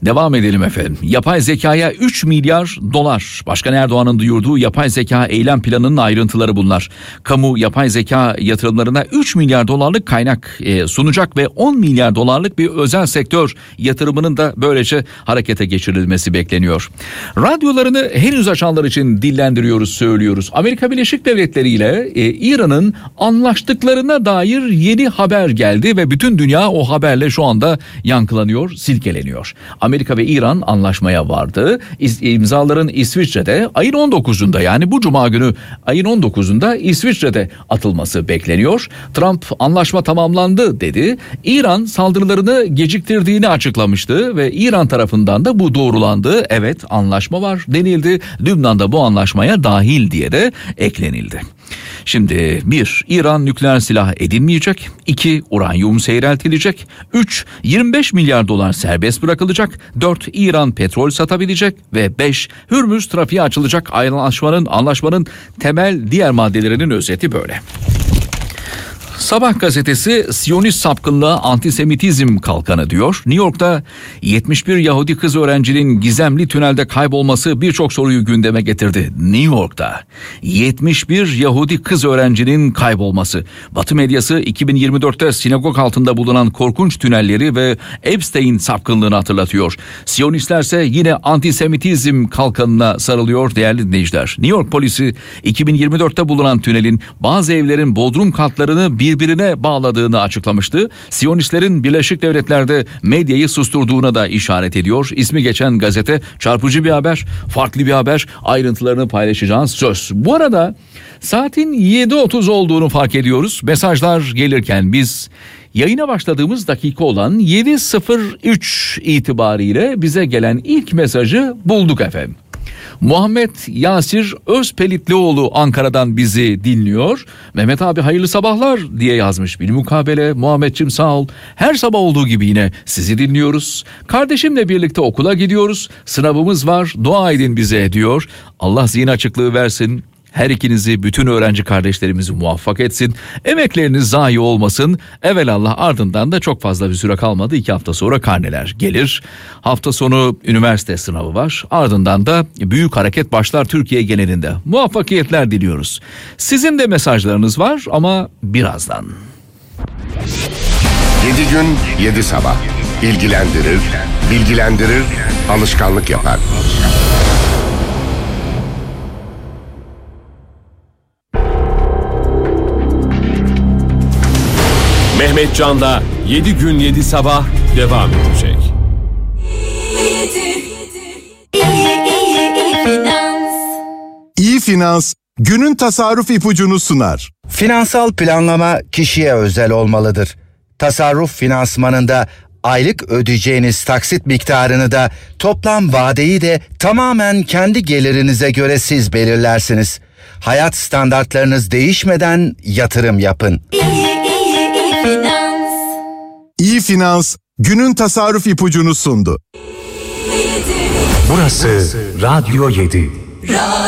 Devam edelim efendim. Yapay zekaya 3 milyar dolar. Başkan Erdoğan'ın duyurduğu yapay zeka eylem planının ayrıntıları bunlar. Kamu yapay zeka yatırımlarına 3 milyar dolarlık kaynak sunacak ve 10 milyar dolarlık bir özel sektör yatırımının da böylece harekete geçirilmesi bekleniyor. Radyolarını henüz açanlar için dillendiriyoruz, söylüyoruz. Amerika Birleşik Devletleri ile İran'ın anlaştıklarına dair yeni haber geldi ve bütün dünya o haberle şu anda yankılanıyor, silkeleniyor. Amerika ve İran anlaşmaya vardı. İmzaların İsviçre'de ayın 19'unda, yani bu cuma günü ayın 19'unda İsviçre'de atılması bekleniyor. Trump anlaşma tamamlandı dedi. İran saldırılarını geciktirdiğini açıklamıştı ve İran tarafından da bu doğrulandı. Evet, anlaşma var denildi. Lübnan da bu anlaşmaya dahil diye de eklenildi. Şimdi 1. İran nükleer silah edinmeyecek. 2. Uranyum seyreltilecek. 3. 25 milyar dolar serbest bırakılacak. 4. İran petrol satabilecek. Ve 5. Hürmüz trafiğe açılacak. Anlaşmanın temel diğer maddelerinin özeti böyle. Sabah gazetesi Siyonist sapkınlığa antisemitizm kalkanı diyor. New York'ta 71 Yahudi kız öğrencinin gizemli tünelde kaybolması birçok soruyu gündeme getirdi. New York'ta 71 Yahudi kız öğrencinin kaybolması. Batı medyası 2024'te sinagog altında bulunan korkunç tünelleri ve Epstein sapkınlığını hatırlatıyor. Siyonistlerse yine antisemitizm kalkanına sarılıyor değerli dinleyiciler. New York polisi 2024'te bulunan tünelin bazı evlerin bodrum katlarını birbirine bağladığını açıklamıştı. Siyonistlerin Birleşik Devletler'de medyayı susturduğuna da işaret ediyor. İsmi geçen gazete çarpıcı bir haber, farklı bir haber, ayrıntılarını paylaşacağız söz. Bu arada saatin 7.30 olduğunu fark ediyoruz. Mesajlar gelirken biz yayına başladığımız dakika olan 7.03 itibariyle bize gelen ilk mesajı bulduk efendim. Muhammed Yasir Özpelitlioğlu Ankara'dan bizi dinliyor. Mehmet abi hayırlı sabahlar diye yazmış. Bilmukabele Muhammedciğim sağ ol. Her sabah olduğu gibi yine sizi dinliyoruz. Kardeşimle birlikte okula gidiyoruz. Sınavımız var. Dua edin bize diyor. Allah zihin açıklığı versin. Her ikinizi, bütün öğrenci kardeşlerimizi muvaffak etsin. Emekleriniz zayi olmasın. Evelallah, ardından da çok fazla bir süre kalmadı. 2 hafta sonra karneler gelir. Hafta sonu üniversite sınavı var. Ardından da büyük hareket başlar Türkiye genelinde. Muvaffakiyetler diliyoruz. Sizin de mesajlarınız var ama birazdan. 7 gün 7 sabah. İlgilendirir, bilgilendirir, alışkanlık yapar. Mehmet Can'la 7 gün 7 sabah devam edecek. İyi Finans günün tasarruf ipucunu sunar. Finansal planlama kişiye özel olmalıdır. Tasarruf finansmanında aylık ödeyeceğiniz taksit miktarını da toplam vadeyi de tamamen kendi gelirinize göre siz belirlersiniz. Hayat standartlarınız değişmeden yatırım yapın. İyi Finans günün tasarruf ipucunu sundu. Burası Radyo 7.